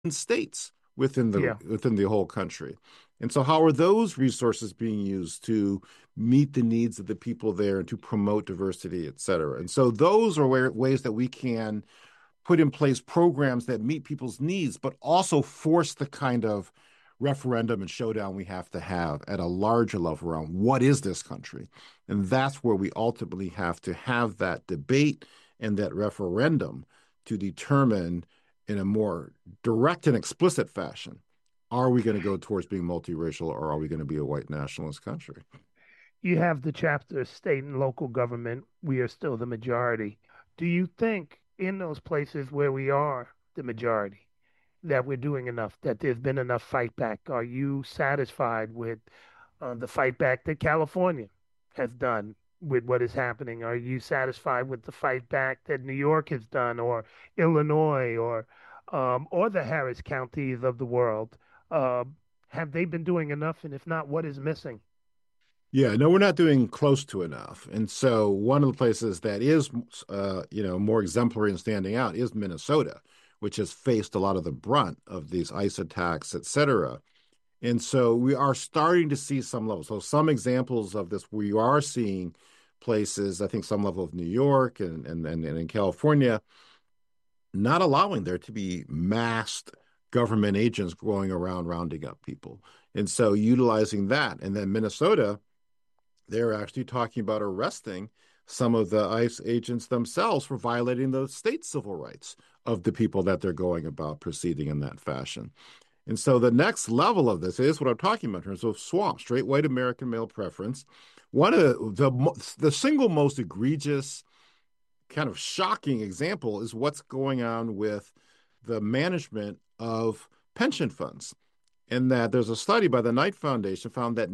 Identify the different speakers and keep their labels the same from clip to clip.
Speaker 1: states
Speaker 2: Yeah.
Speaker 1: within the whole country. And so how are those resources being used to meet the needs of the people there and to promote diversity, et cetera? And so those are ways that we can put in place programs that meet people's needs, but also force the kind of referendum and showdown we have to have at a larger level around what is this country? And that's where we ultimately have to have that debate and that referendum to determine in a more direct and explicit fashion, are we going to go towards being multiracial or are we going to be a white nationalist country?
Speaker 2: You have the chapter state and local government. We are still the majority. Do you think in those places where we are the majority that we're doing enough, that there's been enough fight back? Are you satisfied with the fight back that California has done with what is happening? Are you satisfied with the fight back that New York has done, or Illinois, or the Harris counties of the world? Uh, have they been doing enough? And if not, what is missing?
Speaker 1: Yeah, no, we're not doing close to enough. And so one of the places that is, more exemplary and standing out is Minnesota, which has faced a lot of the brunt of these ICE attacks, et cetera. And so we are starting to see some levels. So some examples of this, we are seeing places, I think some level of New York and in California, not allowing there to be massed government agents going around rounding up people. And so utilizing that. And then Minnesota, they're actually talking about arresting some of the ICE agents themselves for violating the state civil rights of the people that they're going about proceeding in that fashion. And so the next level of this is what I'm talking about in terms of SWAP, straight white American male preference. One of the single most egregious, kind of shocking example is what's going on with the management of pension funds. In that there's a study by the Knight Foundation found that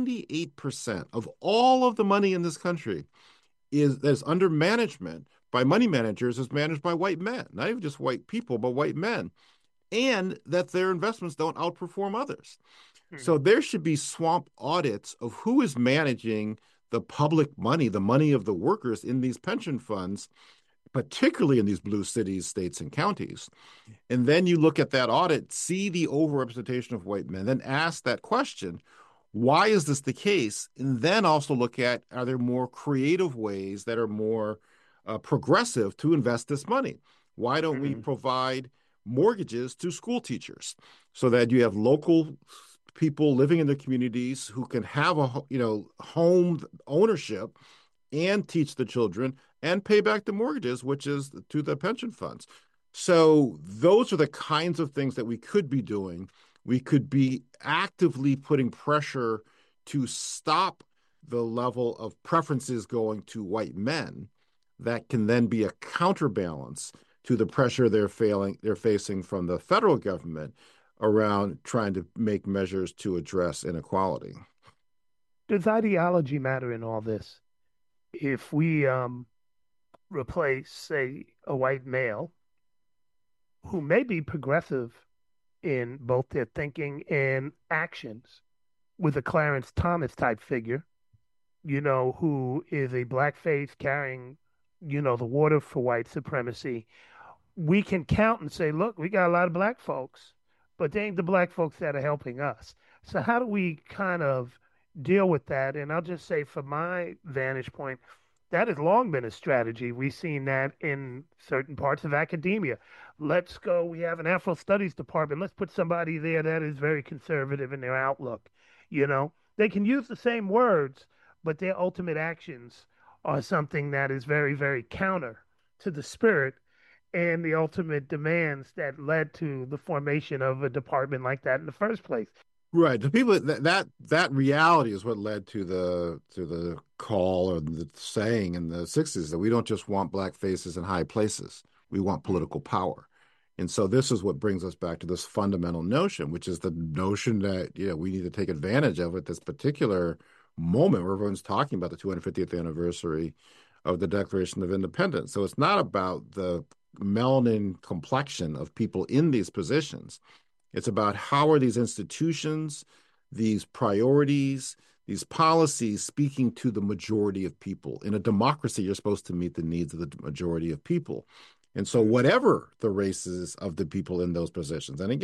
Speaker 1: 98% of all of the money in this country is that's under management by money managers is managed by white men, not even just white people, but white men, and that their investments don't outperform others. So
Speaker 2: Mhm.
Speaker 1: there should be swamp audits of who is managing the public money, the money of the workers in these pension funds, particularly in these blue cities, states, and counties. And then you look at that audit, see the overrepresentation of white men, then ask that question, why is this the case? And then also look at, are there more creative ways that are more progressive to invest this money? Why don't we
Speaker 2: Mhm.
Speaker 1: provide mortgages to school teachers so that you have local people living in the communities who can have a home ownership and teach the children and pay back the mortgages, which is to the pension funds. So those are the kinds of things that we could be doing. We could be actively putting pressure to stop the level of preferences going to white men that can then be a counterbalance to the pressure they're facing from the federal government around trying to make measures to address inequality.
Speaker 2: Does ideology matter in all this? If we replace, say, a white male who may be progressive in both their thinking and actions with a Clarence Thomas type figure, who is a blackface carrying, the water for white supremacy, we can count and say, look, we got a lot of black folks, but they ain't the black folks that are helping us. So how do we kind of deal with that? And I'll just say, from my vantage point, that has long been a strategy. We've seen that in certain parts of academia. Let's go, we have an Afro Studies department. Let's put somebody there that is very conservative in their outlook. They can use the same words, but their ultimate actions are something that is very, very counter to the spirit and the ultimate demands that led to the formation of a department like that in the first place.
Speaker 1: Right. The people that reality is what led to the call or the saying in the 60s that we don't just want black faces in high places. We want
Speaker 2: Mm.
Speaker 1: political power. And so this is what brings us back to this fundamental notion, which is the notion that, we need to take advantage of at this particular moment where everyone's talking about the 250th anniversary of the Declaration of Independence. So it's not about the melanin complexion of people in these positions. It's about how are these institutions, these priorities, these policies speaking to the majority of people. In a democracy, you're supposed to meet the needs of the majority of people. And so, whatever the races of the people in those positions, and again,